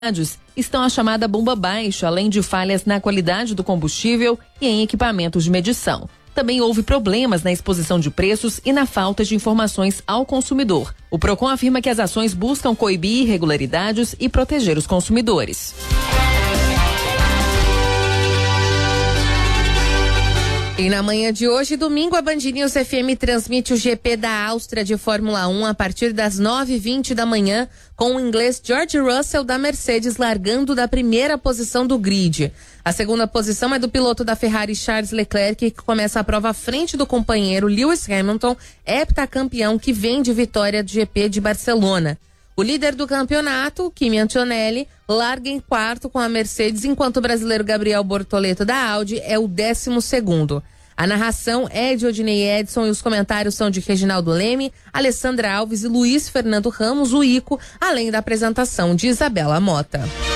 estão a chamada bomba baixo, além de falhas na qualidade do combustível e em equipamentos de medição. Também houve problemas na exposição de preços e na falta de informações ao consumidor. O Procon afirma que as ações buscam coibir irregularidades e proteger os consumidores. E na manhã de hoje, domingo, a Band News FM transmite o GP da Áustria de Fórmula 1 a partir das 9h20 da manhã, com o inglês George Russell da Mercedes largando da primeira posição do grid. A segunda posição é do piloto da Ferrari Charles Leclerc, que começa a prova à frente do companheiro Lewis Hamilton, heptacampeão que vem de vitória do GP de Barcelona. O líder do campeonato, Kimi Antonelli, larga em quarto com a Mercedes, enquanto o brasileiro Gabriel Bortoleto da Audi é o 12º. A narração é de Odinei Edson e os comentários são de Reginaldo Leme, Alessandra Alves e Luiz Fernando Ramos, o Ico, além da apresentação de Isabela Mota.